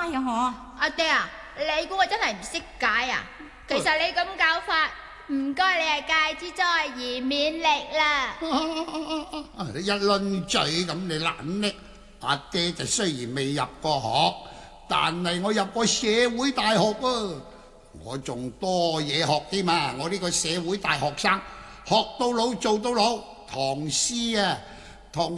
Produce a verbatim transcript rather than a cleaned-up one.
呀嗬？ 阿爹啊，你估我真係唔識解啊？其實你咁搞法，唔該你係戒之災而免力啦。 你一輪嘴咁，你懶叻。阿爹就雖然未入過學，但係我入過社會大學啊，我仲多嘢學添嘛。我呢個社會大學生，學到老做到老。唐詩啊，